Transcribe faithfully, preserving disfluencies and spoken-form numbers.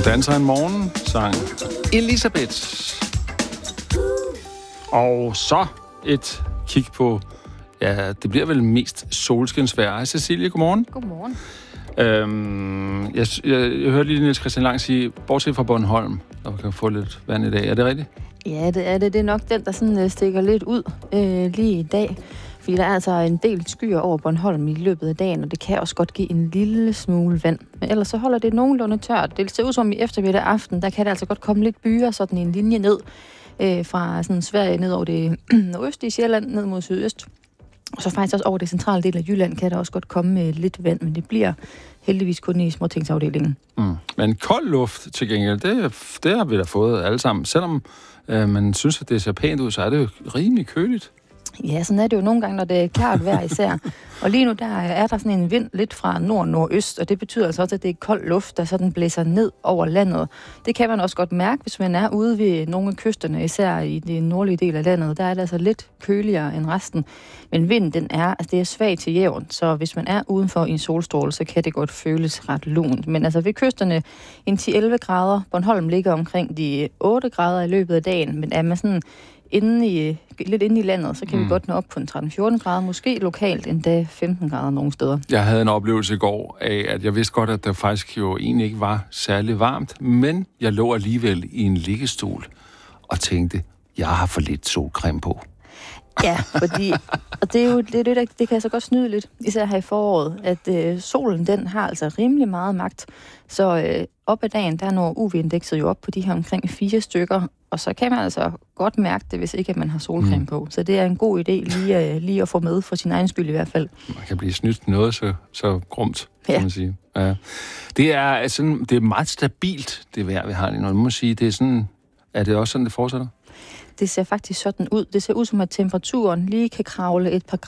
Danser en morgen, sang Elisabeth. Og så et kig på, ja, det bliver vel mest solskinsvejr. Hej Cecilie, godmorgen. Godmorgen. Øhm, jeg, jeg, jeg hørte lige Niels Christian Lang sige, bortset fra Bornholm, der kan få lidt vand i dag. Er det rigtigt? Ja, det er det. Det er nok den, der sådan uh, stikker lidt ud øh, lige i dag. Fordi der er altså en del skyer over Bornholm i løbet af dagen, og det kan også godt give en lille smule vand. Men ellers så holder det nogenlunde tørt. Det ser ud som i eftermiddag aften, der kan der altså godt komme lidt byer, sådan en linje ned øh, fra sådan Sverige ned over det nordøstlige Sjælland, ned mod sydøst. Og så faktisk også over det centrale del af Jylland kan der også godt komme med lidt vand, men det bliver heldigvis kun i småtingsafdelingen. Mm. Men kold luft til gengæld, det, det har vi da fået alle sammen. Selvom øh, man synes, at det ser pænt ud, så er det jo rimelig køligt. Ja, sådan er det jo nogle gange, når det er klart vejr især. Og lige nu der er der sådan en vind lidt fra nord-nordøst, og det betyder altså også, at det er kold luft, der sådan blæser ned over landet. Det kan man også godt mærke, hvis man er ude ved nogle af kysterne, især i den nordlige del af landet. Der er det altså lidt køligere end resten. Men vinden, den er, altså det er svag til jævn, så hvis man er udenfor i en solstråle, så kan det godt føles ret lunt. Men altså ved kysterne en ti til elleve grader. Bornholm ligger omkring de otte grader i løbet af dagen, men er man sådan Inde i, lidt inde i landet, så kan mm. vi godt nå op på en tretten til fjorten grader, måske lokalt endda femten grader nogle steder. Jeg havde en oplevelse i går af, at jeg vidste godt, at der faktisk jo egentlig ikke var særlig varmt, men jeg lå alligevel i en liggestol og tænkte, jeg har for lidt solcreme på. Ja, fordi, og det er jo det, det, det kan altså godt snyde lidt, især her i foråret, at øh, solen den har altså rimelig meget magt. Så øh, op ad dagen, der når U V-indekset jo op på de her omkring fire stykker, og så kan man altså godt mærke det, hvis ikke at man har solcreme mm. på. Så det er en god idé lige, øh, lige at få med for sin egen skyld i hvert fald. Man kan blive snydt noget så, så grumt, kan ja. man sige. Ja. Det er sådan, det er meget stabilt, det vejr, vi har lige nu. Man må sige, det er sådan, er det også sådan, det fortsætter? Det ser faktisk sådan ud. Det ser ud som, at temperaturen lige kan kravle et par